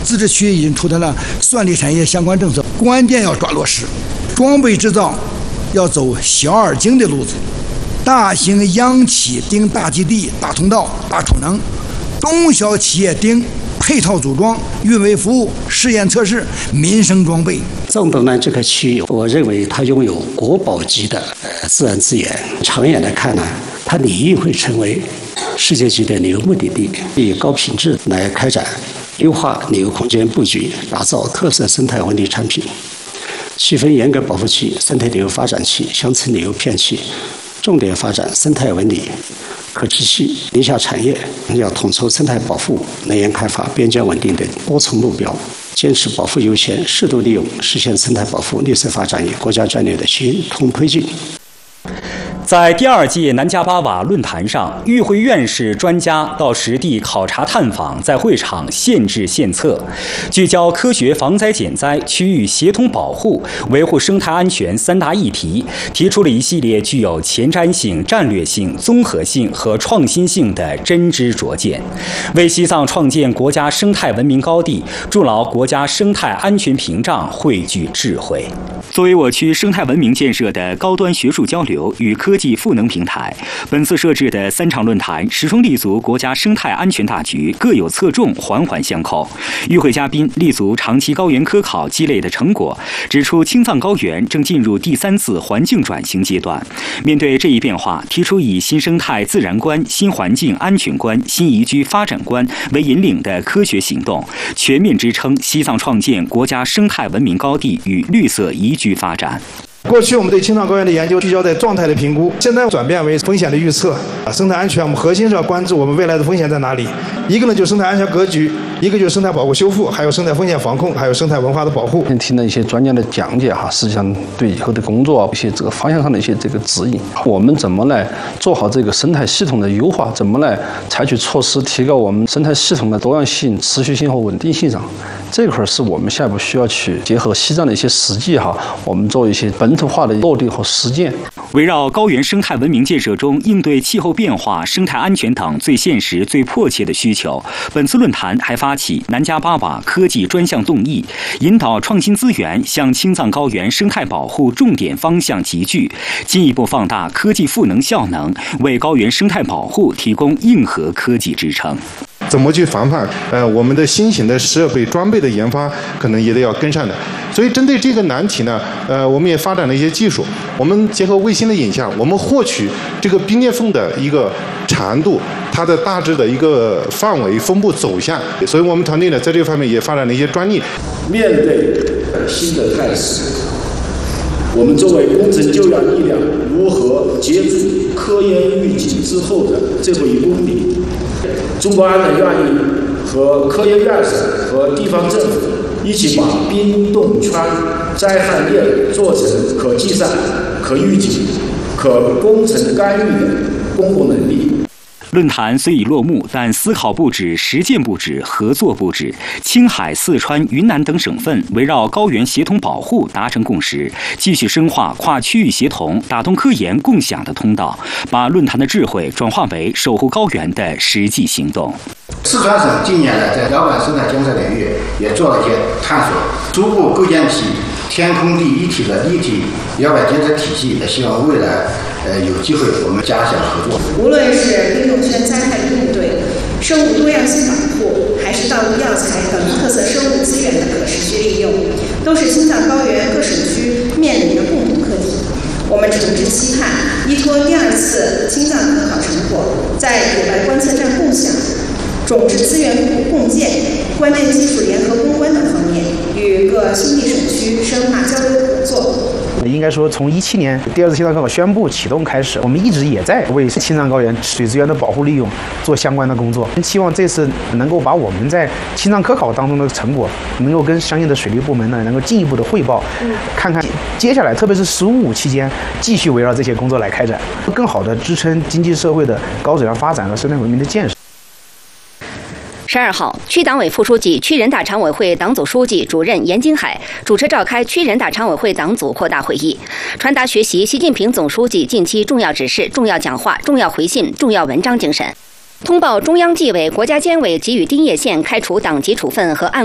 自治区已经出台了算力产业相关政策，关键要抓落实。装备制造要走小而精的路子，大型央企盯大基地、大通道、大储能，中小企业盯配套组装、运维服务、试验测试、民生装备。 藏东南这个区域，我认为它拥有国宝级的自然资源。长远来看呢，它理应会成为世界级的旅游目的地，以高品质来开展优化旅游空间布局，打造特色生态文旅产品，区分严格保护区、生态旅游发展区、乡村旅游片区，重点发展生态文旅、可持续林下产业，要统筹生态保护、能源开发、边疆稳定等多重目标，坚持保护优先、适度利用，实现生态保护、绿色发展与国家战略的协同推进。 在第2届南迦巴瓦论坛上，与会院士专家到实地考察探访，在会场献制献策，聚焦科学防灾减灾、区域协同保护、维护生态安全3大议题，提出了一系列具有前瞻性、战略性、综合性和创新性的真知灼见，为西藏创建国家生态文明高地、筑牢国家生态安全屏障汇聚智慧。作为我区生态文明建设的高端学术交流与科技赋能平台，本次设置的3场论坛始终立足国家生态安全大局，各有侧重，环环相扣。与会嘉宾立足长期高原科考积累的成果，指出青藏高原正进入第3次环境转型阶段。面对这一变化，提出以新生态自然观、新环境安全观、新宜居发展观为引领的科学行动，全面支撑西藏创建国家生态文明高地与绿色宜居发展。 过去我们对青藏高原的研究聚焦在状态的评估，现在转变为风险的预测。生态安全，我们核心是要关注我们未来的风险在哪里。一个呢就是生态安全格局，一个就是生态保护修复，还有生态风险防控，还有生态文化的保护。 听了一些专家的讲解实际上对以后的工作一些这个方向上的一些这个指引。我们怎么来做好这个生态系统的优化？怎么来采取措施提高我们生态系统的多样性、持续性和稳定性上？这块是我们下一步需要去结合西藏的一些实际我们做一些本土化的落地和实践。 围绕高原生态文明建设中应对气候变化、生态安全等最现实、最迫切的需求，本次论坛还发起南迦巴瓦科技专项动议，引导创新资源向青藏高原生态保护重点方向集聚，进一步放大科技赋能效能，为高原生态保护提供硬核科技支撑。 怎么去防范？我们的新型的设备装备的研发可能也得要跟上的。所以针对这个难题呢，我们也发展了一些技术。我们结合卫星的影像，我们获取这个冰裂缝的一个长度，它的大致的一个范围、分布走向。所以我们团队呢，在这方面也发展了一些专利。 面对新的态势，我们作为工程救援力量，如何接住科研预警之后的最后1公里？中国安能愿意和科研院士和地方政府一起把冰冻圈灾害链做成可计算、可预警、可工程干预的公共能力。 论坛虽已落幕，但思考不止，实践不止，合作不止。青海、四川、云南等省份围绕高原协同保护达成共识，继续深化跨区域协同、打通科研共享的通道，把论坛的智慧转化为守护高原的实际行动。 四川省近年来在遥感生态监测领域也做了一些探索，逐步构建起天空地一体的立体遥感监测体系。希望未来有机会我们加强合作。 无论是冰冻圈灾害应对、生物多样性保护，还是道路药材等特色生物资源的可持续利用，都是青藏高原各省区面临的共同课题。我们诚挚期盼依托第2次青藏科考成果，在野外观测站共享、种质资源共建、关键技术联合攻关等方面，与各兄弟省区深化交流合作。 应该说，从2017年第2次青藏科考宣布启动开始，我们一直也在为青藏高原水资源的保护利用做相关的工作。希望这次能够把我们在青藏科考当中的成果，能够跟相应的水利部门呢，能够进一步的汇报，看看接下来，特别是15期间，继续围绕这些工作来开展，更好的支撑经济社会的高质量发展和生态文明的建设。 12号，区党委副书记、区人大常委会党组书记、主任严金海主持召开区人大常委会党组扩大会议，传达学习习近平总书记近期重要指示、重要讲话、重要回信、重要文章精神，通报中央纪委、国家监委给予丁业县开除党籍处分和按